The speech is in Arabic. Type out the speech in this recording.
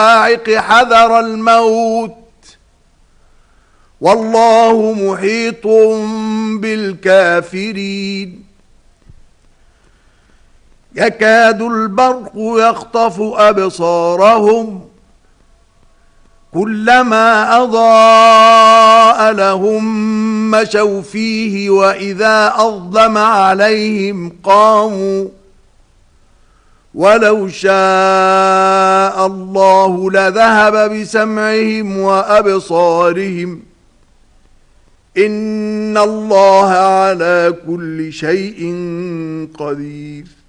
حذر الموت والله محيط بالكافرين يكاد البرق يخطف أبصارهم كلما أضاء لهم مشوا فيه وإذا أظلم عليهم قاموا ولو شاء الله لذهب بسمعهم وأبصارهم إن الله على كل شيء قدير